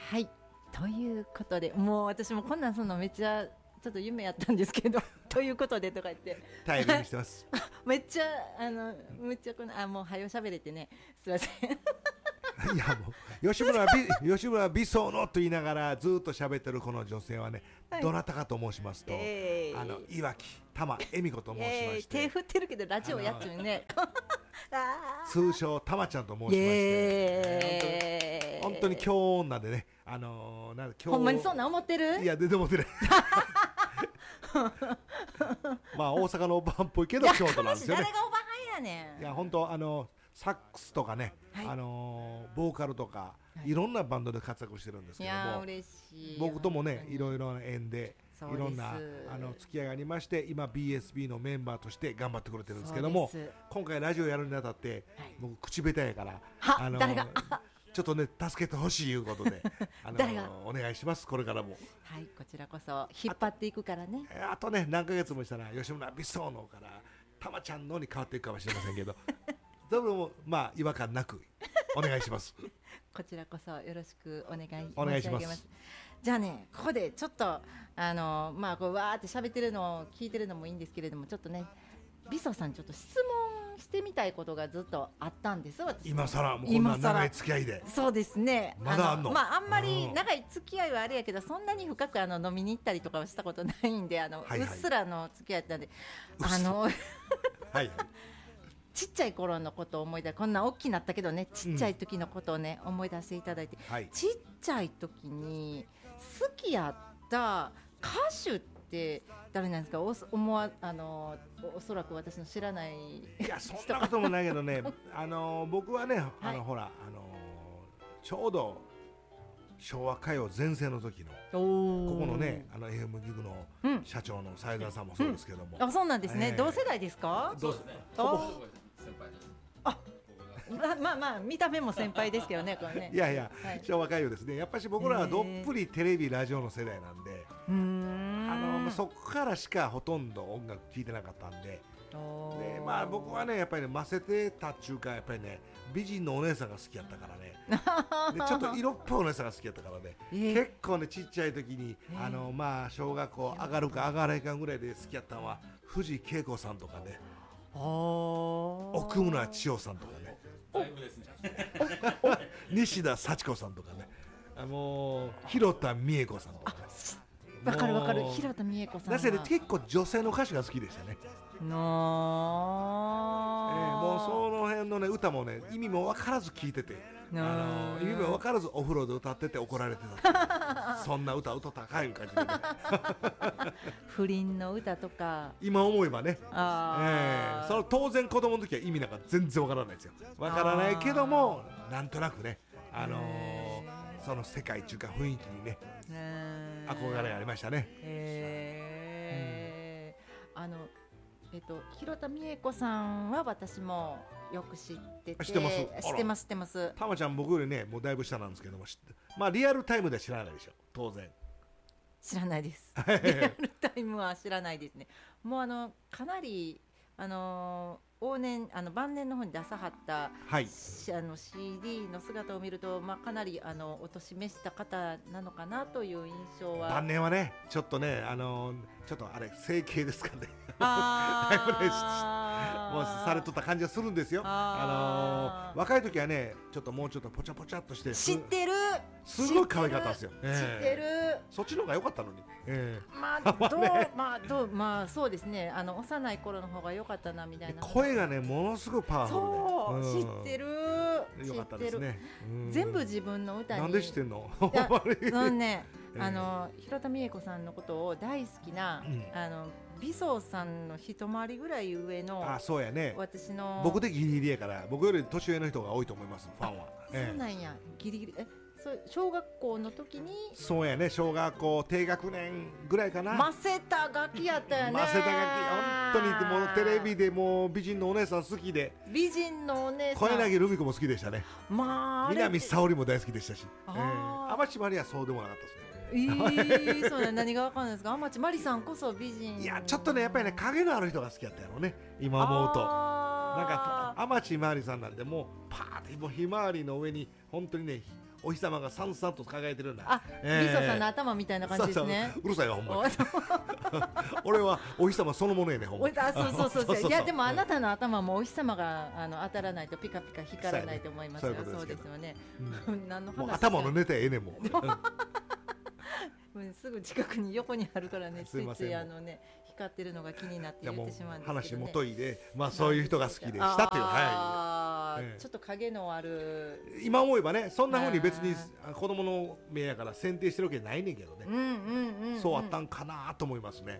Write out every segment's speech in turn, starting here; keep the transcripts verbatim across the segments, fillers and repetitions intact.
はい、ということで、もう私もこんなんするのめっちゃちょっと夢やったんですけどということでとか言って頼りにしてますめっちゃあのめっちゃこのあもうはよしゃべれてね、すいませんいやもう吉村美吉村美荘のと言いながらずっと喋ってるこの女性はね、はい、どなたかと申しますと、えー、あの岩木玉恵美子と申しまして、 えー、手振ってるけどラジオやっちゅうね通称たまちゃんと申しまして、えー、本当に強女でね、あのー、なんかほんまにそんな思ってる？ いや全然思ってないまあ大阪のおばはんっぽいけど京都なんですよね。 誰がおばはんやねん。 いや本当あのサックスとかね、はい、あのー、ボーカルとか、はい、いろんなバンドで活躍してるんですけども、いや嬉しい、 僕ともねいろいろな縁でいろんなあの付き合いがありまして、今 ビーエスビー のメンバーとして頑張ってくれてるんですけども、今回ラジオやるにあたって、はい、僕口下手やからあのー、誰がちょっとね助けてほしいいうことであのー、お願いします。これからもはいこちらこそ引っ張っていくからね。 あと、あとね何ヶ月もしたら吉村美荘のからたまちゃんのに変わっていくかもしれませんけどどうもまあ違和感なくお願いしますこちらこそよろしくお願い申し上げます。 お願いします。 じゃあねここでちょっとあのまあこうわーって喋ってるのを聞いてるのもいいんですけれども、ちょっとね美荘さんちょっと質問してみたいことがずっとあったんです。私今さらもうこんな長い付き合いで。 そうですね、 まだあんの？ あのまああんまり長い付き合いはあれやけど、そんなに深くあの飲みに行ったりとかはしたことないんで、あの、はいはい、うっすらの付き合いだったんで、あのはいはいちっちゃい頃のことを思い出、こんな大きなったけどね、ちっちゃい時のことをね、うん、思い出していただいて、はい、ちっちゃい時に好きやった歌手って誰なんですか？お思わあのおそらく私の知らないいやそんなこともないけどねあの僕はねあの、はい、ほらあのちょうど昭和歌謡全盛の時のここのねあの エフエム ギグの社長の斉沢さんもそうですけども、 うん、あそうなんですね、えー、同世代ですか？ そうですね、先輩です。 あま, まあまあ見た目も先輩ですけどねこれねいやいや、はい、昭和歌謡ですね。やっぱり僕らはどっぷりテレビラジオの世代なんで、 うーんあのそこからしかほとんど音楽聴いてなかったんで、でまあ僕はねやっぱりねませてたっちゅうかやっぱりね美人のお姉さんが好きやったからねでちょっと色っぽいお姉さんが好きやったからね、えー、結構ねちっちゃい時に、えー、あのまあ小学校上がるか上がらないかぐらいで好きやったのは藤恵子さんとかね、奥村千代さんとかねだいぶですね西田幸子さんとかね、あのー、広田美恵子さんとかね、 わかるわかる、広田美恵子さんはだから結構女性の歌手が好きでしたね。 のー、 えー、もうその辺のね歌もね意味も分からず聴いてて、あのー、意味も分からずお風呂で歌ってて怒られてたそんな歌歌ったかい感じで、ね、 不倫の歌とか今思えばね、 あ、 えー、その当然子供の時は意味なんか全然分からないですよ。分からないけどもなんとなくね、あのー、その世界中か雰囲気にね憧れがありましたね。 へー、うん、あのえっと、広田美恵子さんは私もよく知ってて、 知ってます、 知ってます知ってます。 たまちゃん僕よりねもうだいぶ下なんですけども、まあリアルタイムでは知らないでしょ当然。 知らないですリアルタイムは知らないですね。もうあのかなりあの往年あの晩年の方に出さはった、はい、あの シーディー の姿を見ると、まあ、かなりあのお年召した方なのかなという印象は。 晩年はねちょっとねあのちょっとあれ整形ですかねあもうされとった感じがするんですよ。あ、あのー、若い時はねちょっともうちょっとポチャポチャっとして知ってるすごい可愛かったんですよ。 知ってる、えー、そっちの方が良かったのに、えー、まあどうまあどうまあそうですね、あの幼い頃の方が良かったなみたいな。 声がねものすごいパワフルで、 そう、うん、知ってるよかったですね。 全部自分の歌に。 なんで知ってんの？ いやそのね、あの広田美恵子さんのことを大好きな、うん、あの美荘さんの一回りぐらい上の、 あ、そうやね、 私の僕でギリギリやから僕より年上の人が多いと思いますファンは。 そうなんや、ギリギリえそう小学校の時に。 そうやね、小学校低学年ぐらいかな。 ませたガキやったよね。 ませたガキ、本当にもうテレビでもう美人のお姉さん好きで、 美人のお姉さん、 小柳ルミ子も好きでしたね。 まあ南沙織も大好きでしたし、あ、えー、天地真理はそうでもなかったですね。 えー、そうね、何がわかんないですか。天地真理さんこそ美人。 いやちょっとねやっぱりね影のある人が好きやったやろうね今思うと。なんか天地真理さんなんてもうパーッともうひまわりの上に本当にねお日様がさんさんと輝いてるんだ。 あ、 えービソさんの頭みたいな感じですね。 そうそううるさいわほんまおに俺はお日様そのものやねほんまに。 おあそうそうそうそうそうそういやでもあなたの頭もお日様があの当たらないとピカピカ光らないと思いますよ。 そうやねそうですよね。 う何のもう話頭のネタええねんもううんすぐ近くに横にあるからね、ついつすいませんいあのね光ってるのが気になっていやもう言ってしまうんです話けどね。 元いで、まあそういう人が好きでしたっていう、はあーええちょっと影のある。 い。今思えばね、そんな風に別に子供の目やから選定してるわけないねんけどねうん。うんうんうん。 そうあったんかなと思いますね。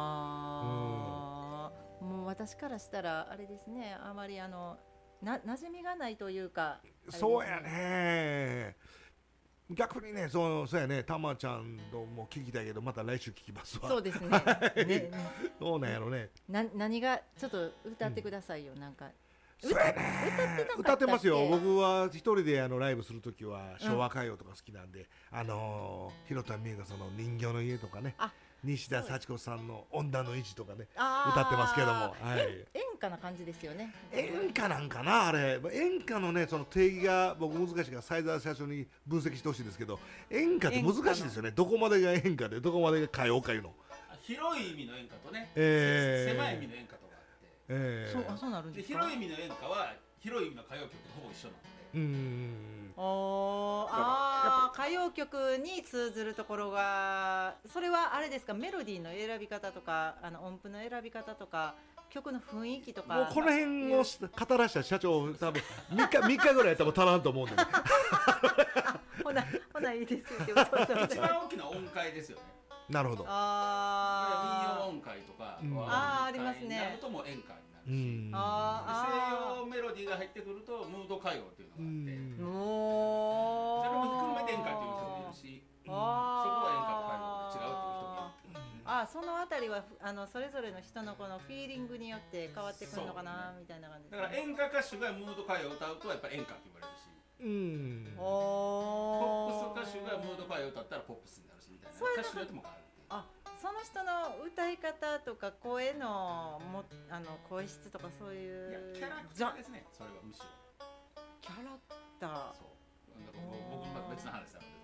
ああ、もう私からしたらあれですね、あまりあのな馴染みがないというか。 そうやね。逆にね、そうそうやね、たまちゃんとも聞きたいけど、また来週聞きますわ。 そうですね。ねねどうなんやろね。 な何がちょっと歌ってくださいよ、なんか。 そうやね。歌ってますよ。僕は一人であのライブするときは昭和歌謡とか好きなんで、あのー広田美恵がその人形の家とかね、 あ西田幸子さんの女の維持とかね、 あー歌ってますけども、はい。 演歌な感じですよね。 演歌なんかなあれ。演歌のねその定義が僕難しいから斉沢社長に分析してほしいんですけど、演歌って難しいですよね。どこまでが演歌でどこまでが歌謡かいうの。 広い意味の演歌とね、 えー狭い意味の演歌とかあって、 えーそうあそうなるんでですか。 広い意味の演歌は広い意味の歌謡曲とほぼ一緒なので、 うーん。 おーあー歌謡曲に通ずるところが、それはあれですか、メロディーの選び方とかあの音符の選び方とか曲の雰囲気とか。 もうこの辺を語らした社長多分みっかみっかぐらいやったら足らんと思うんでね。 ほなほないいですよ。そうそう一番大きな音階ですよね。 なるほど。 あー民謡音階とかうんあーありますねになるともう演歌になうるし、 ん。 あ西洋メロディーが入ってくるとムード歌謡っていううのがあって、 んーもうそれもひっくるめて演歌っていう人もいるし、そこは演歌と歌謡が違うっていう人もいる。 あーそのあたりはあのそれぞれの人のこのフィーリングによって変わってくるのかな、みたいな感じですね。 だから演歌歌手がムード歌謡を歌うとやっぱり演歌って言われるし、 うん。 おポップス歌手がムード歌謡を歌ったらポップスになるしみたいな、 そういうの歌手によっても変わるっていう。 あ、その人の歌い方とか声のもあの声質とかそういういやキャラクじゃターですね、それはむしろ。 キャラクター。 そう。だからもう僕は別の話なんだけど。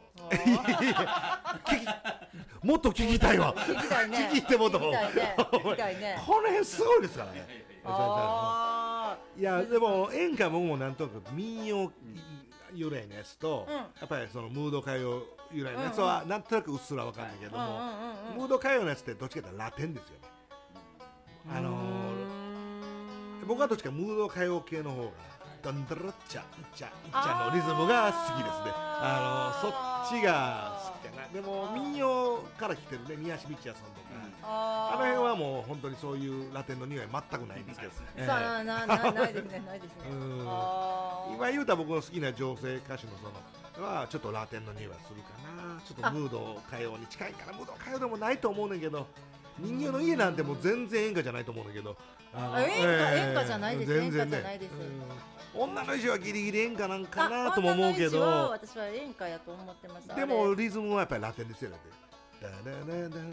もっと聞きたいわ。 聞きたいね。 聞き入ってもっと聞きたいね。聞きたいね。 この辺すごいですからね。 あいやでも演歌僕もなんとなく民謡由来のやつと、 うんやっぱりそのムード歌謡由来のやつはなんとなくうっすらわかんないけどあ。うんも、 うんうんうん。 ムード歌謡のやつってどっちかというとラテンですよね。あのー僕はどっちかムード歌謡系の方がダンダラッチャイチャイチャのリズムが好きですね。あのーそっちが好きかな。でも民謡から来てるね、宮橋道也さんとか、ああの辺はもう本当にそういうラテンの匂い全くないんですけど、ええさあななないですね、ないですね。 うんあー今言うた僕の好きな女性歌手のそのはちょっとラテンの匂いはするかな。ちょっとムード歌謡に近いかな。ムード歌謡でもないと思うねんけど、人形の家なんてもう全然演歌じゃないと思うねんけど、ああ演歌演歌じゃないです全然演歌じゃないですうん女の意地はギリギリ演歌なんかなあとも思うけ女の位置はど、 私は演歌やと思ってました。 であれもリズムはやっぱりラテンですよ。だってダダダダンダダダダダダ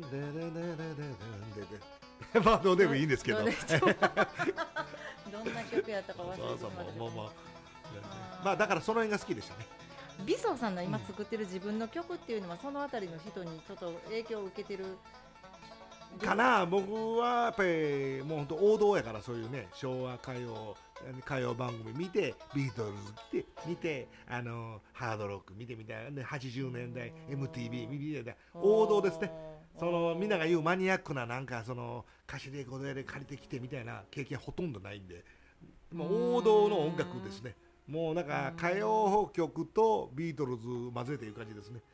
ダダまあどうでもいいんですけど。 どうでしょうどんな曲やったか忘れてしそうそうまったけどもうもうもうあーまあだからその辺が好きでしたね。 ビソさんの今作ってる自分の曲っていうのはそのあたりの人にちょっと影響を受けてるかな。僕はやっぱりもう本当王道やから、そういうね昭和歌謡歌謡番組見て、ビートルズ来て見て、あのハードロック見てみたいな、ね、はちじゅうねんだい エムティービー 見てみたいな王道ですね。そのみんなが言うマニアックななんかその貸しレコード屋で借りてきてみたいな経験ほとんどないんで、もう王道の音楽ですね。もうなんか歌謡曲とビートルズ混ぜていう感じですね。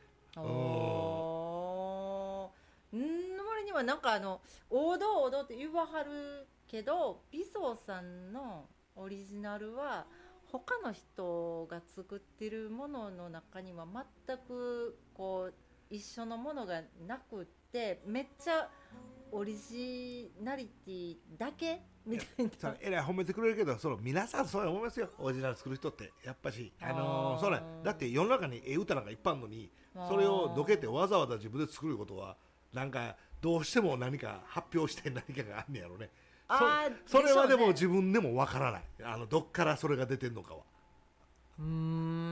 おーんの割にはなんかあの王道王道って言わはるけど、ビソさんのオリジナルは他の人が作ってるものの中には全くこう一緒のものがなくって、めっちゃオリジナリティだけみたいな。 さえらい褒めてくれるけど、その皆さんそう思いますよ。オリジナル作る人ってやっぱし、あのー、 あーそうなんだって世の中にええ歌なんかいっぱいあるのに、それをどけてわざわざ自分で作ることはなんかどうしても何か発表して何かがあんねやろね。 あーそそれはでもでしょうね自分でもわからない。あのどっからそれが出てんのかは。 うーん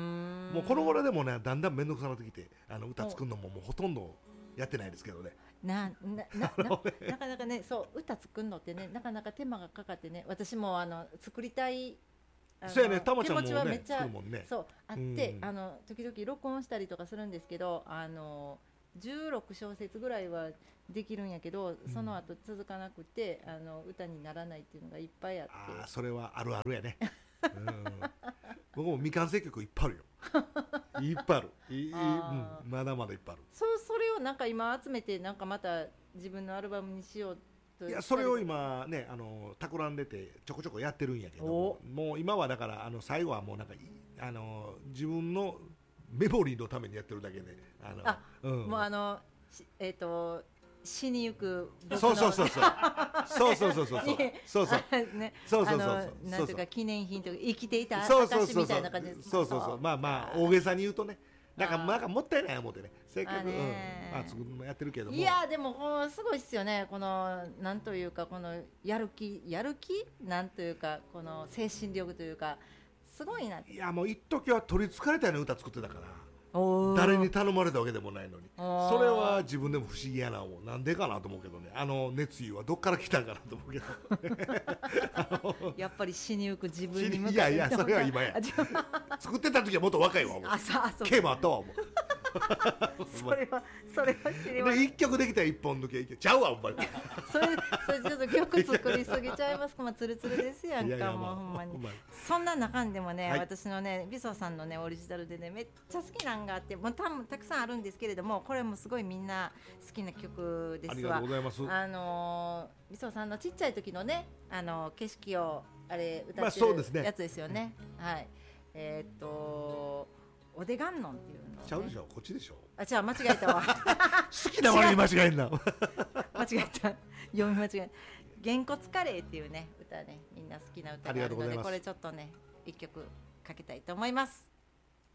もうこの頃でもねだんだん面倒くさくなってきてあの歌作るのももうほとんどやってないですけどね。 なななななかなかねそう歌作るのってねなかなか手間がかかってね私もあの作りたいそうやね、たまちゃんもね気持ちはめっちゃ作るもんね。 そうあって、 うんあの時々録音したりとかするんですけどあのじゅうろく小節ぐらいはできるんやけどその後続かなくてあの歌にならないっていうのがいっぱいあって。 ああそれはあるあるやね。うん僕も未完成曲いっぱいあるよ。いっぱいある。いい、うん、まだまだいっぱいある。 そうそれをなんか今集めてなんかまた自分のアルバムにしようと。 いやそれを今ねあの企んでてちょこちょこやってるんやけども、もう今はだからあの最後はもうなんかあの自分のメモリーのためにやってるだけで、あのあ、うん、もうあのえっ、ー、と死にゆく僕のそうそうそうそうそうそうそうそうそうそうねそうそうそうなんていうか記念品とか生きていた証みたいな感じです。 そうそうそうまあまあ大げさに言うとね。なんかなんかもったいない思ってねせっかく、うんまあ、作るのやってるけどもいやでもこのすごいっすよねこのなんというかこのやる気やる気なんというかこの精神力というかすごいな。 いやもう一時は取りつかれたような歌作ってたから誰に頼まれたわけでもないのにそれは自分でも不思議やなもうなんでかなと思うけどねあの熱意はどっから来たんかなと思うけどやっぱり死にゆく自分に向かっていやいやそれは今や作ってた時はもっと若いわもうケーマあったわもうそれはそれは知りません。 で一曲できたら一本抜けちゃうわお前それそれちょっと曲作りすぎちゃいますか。まあツルツルですやんか。いやいや、まあ、もうほんまにそんな中でもね、はい、私のねビソさんのねオリジナルでねめっちゃ好きなんがあってもう多分たくさんあるんですけれどもこれもすごいみんな好きな曲ですわ。 ありがとうございます。 あのビソさんのちっちゃい時のねあの景色をあれ歌ってる、 まあそうですね、 やつですよね、うん、はいえー、っとオデガンノンっていうの、ね、 ちゃうでしょこっちでしょあ違う間違えたわ好きな割に間違えんな間違えた読み間違えげんこつカレーっていうね歌ねみんな好きな歌があるのでこれちょっとね一曲かけたいと思います。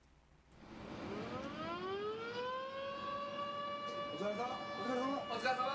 お疲れ様お疲れ様お疲れ様